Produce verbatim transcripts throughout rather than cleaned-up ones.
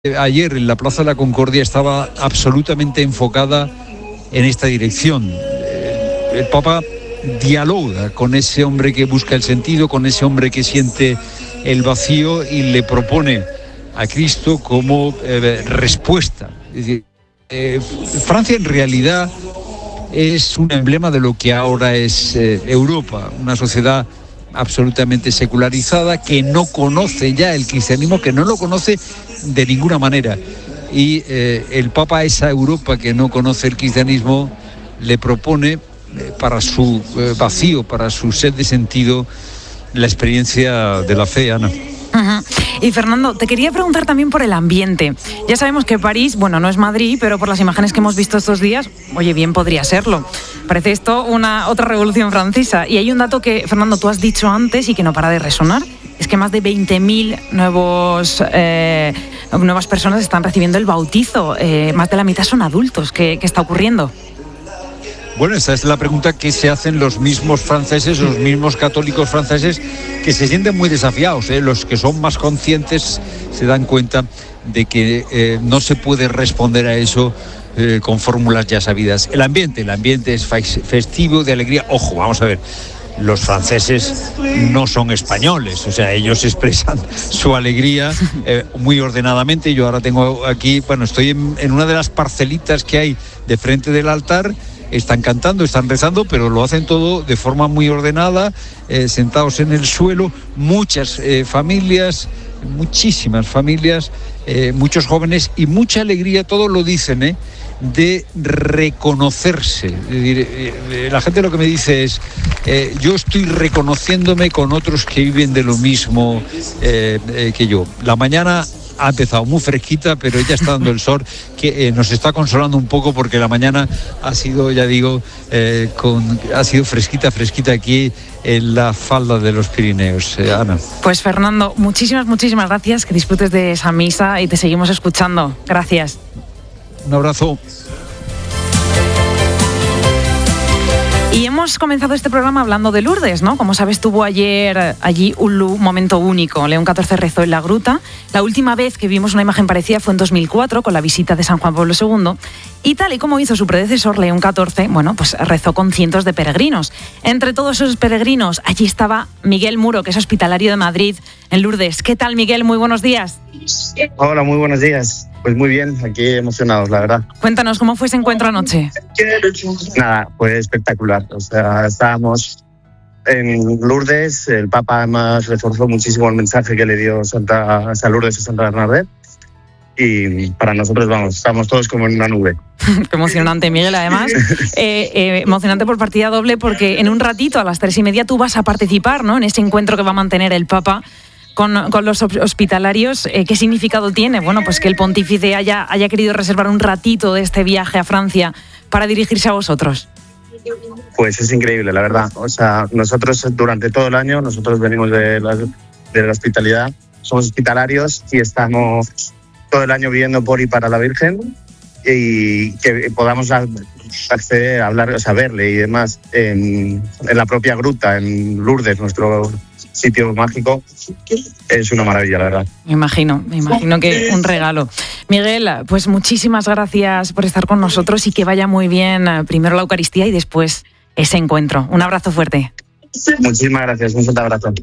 Ayer en la Plaza de la Concordia estaba absolutamente enfocada en esta dirección. El Papa dialoga con ese hombre que busca el sentido, con ese hombre que siente el vacío y le propone a Cristo como eh, respuesta. Es decir, eh, Francia en realidad es un emblema de lo que ahora es eh, Europa, una sociedad absolutamente secularizada que no conoce ya el cristianismo, que no lo conoce de ninguna manera. Y eh, el Papa a esa Europa que no conoce el cristianismo le propone eh, para su eh, vacío, para su sed de sentido, la experiencia de la fe, Ana. Uh-huh. Y Fernando, te quería preguntar también por el ambiente. Ya sabemos que París, bueno, no es Madrid, pero por las imágenes que hemos visto estos días, oye, bien podría serlo. Parece esto una otra revolución francesa. Y hay un dato que, Fernando, tú has dicho antes y que no para de resonar. Es que más de veinte mil nuevos, eh, nuevas personas están recibiendo el bautizo. Eh, más de la mitad son adultos. ¿Qué, qué está ocurriendo? Bueno, esta es la pregunta que se hacen los mismos franceses, los mismos católicos franceses, que se sienten muy desafiados, ¿eh? Los que son más conscientes se dan cuenta de que eh, no se puede responder a eso eh, con fórmulas ya sabidas. El ambiente, el ambiente es festivo, de alegría. Ojo, vamos a ver, los franceses no son españoles, o sea, ellos expresan su alegría eh, muy ordenadamente. Yo ahora tengo aquí, bueno, estoy en, en una de las parcelitas que hay de frente del altar. Están cantando, están rezando, pero lo hacen todo de forma muy ordenada, eh, sentados en el suelo, muchas eh, familias, muchísimas familias, eh, muchos jóvenes y mucha alegría, todos lo dicen, ¿eh? de reconocerse. Es decir, eh, la gente lo que me dice es, eh, yo estoy reconociéndome con otros que viven de lo mismo eh, eh, que yo. La mañana ha empezado muy fresquita, pero ya está dando el sol, que eh, nos está consolando un poco porque la mañana ha sido, ya digo, eh, con, ha sido fresquita, fresquita aquí en la falda de los Pirineos. Eh, Ana. Pues Fernando, muchísimas, muchísimas gracias, que disfrutes de esa misa y te seguimos escuchando. Gracias. Un abrazo. Y hemos comenzado este programa hablando de Lourdes, ¿no? Como sabes, tuvo ayer allí un momento único. León catorce rezó en la gruta. La última vez que vimos una imagen parecida fue en dos mil cuatro, con la visita de San Juan Pablo segundo. Y tal y como hizo su predecesor, León catorce, bueno, pues rezó con cientos de peregrinos. Entre todos esos peregrinos, allí estaba Miguel Muro, que es hospitalario de Madrid, en Lourdes. ¿Qué tal, Miguel? Muy buenos días. Hola, muy buenos días. Pues muy bien, aquí emocionados, la verdad. Cuéntanos, ¿cómo fue ese encuentro anoche? Nada, pues espectacular. O sea, estábamos en Lourdes, el Papa además reforzó muchísimo el mensaje que le dio Santa, a Lourdes y Santa Bernadette. Y para nosotros, vamos, estamos todos como en una nube. Qué emocionante, Miguel, además. Eh, eh, emocionante por partida doble, porque en un ratito, a las tres y media, tú vas a participar, ¿no?, en ese encuentro que va a mantener el Papa Con, con los hospitalarios. Eh, ¿Qué significado tiene? Bueno, pues que el pontífice haya, haya querido reservar un ratito de este viaje a Francia para dirigirse a vosotros. Pues es increíble, la verdad. O sea, nosotros durante todo el año, nosotros venimos de la, de la hospitalidad, somos hospitalarios y estamos todo el año viviendo por y para la Virgen, y que podamos acceder a hablar, o sea, verle y demás en, en la propia gruta, en Lourdes, nuestro sitio mágico, es una maravilla, la verdad. Me imagino, me imagino que un regalo. Miguel, pues muchísimas gracias por estar con nosotros y que vaya muy bien primero la Eucaristía y después ese encuentro. Un abrazo fuerte. Muchísimas gracias, un fuerte abrazo.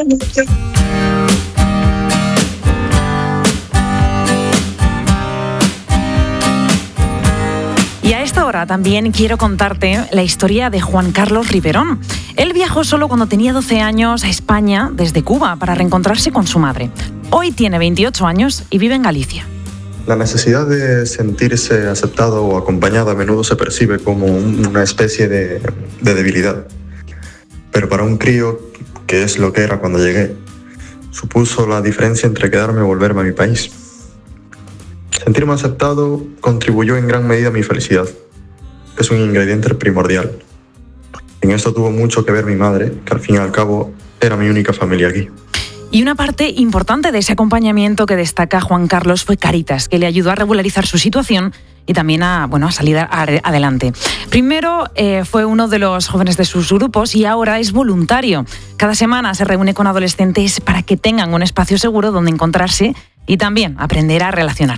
Y a esta hora también quiero contarte la historia de Juan Carlos Riverón. Él viajó solo cuando tenía doce años a España desde Cuba para reencontrarse con su madre. Hoy tiene veintiocho años y vive en Galicia. La necesidad de sentirse aceptado o acompañado a menudo se percibe como una especie de, de debilidad. Pero para un crío, que es lo que era cuando llegué, supuso la diferencia entre quedarme o volverme a mi país. Sentirme aceptado contribuyó en gran medida a mi felicidad. Es un ingrediente primordial. En esto tuvo mucho que ver mi madre, que al fin y al cabo era mi única familia aquí. Y una parte importante de ese acompañamiento que destaca Juan Carlos fue Cáritas, que le ayudó a regularizar su situación y también a, bueno, a salir a, a, adelante. Primero eh, fue uno de los jóvenes de sus grupos y ahora es voluntario. Cada semana se reúne con adolescentes para que tengan un espacio seguro donde encontrarse y también aprender a relacionar.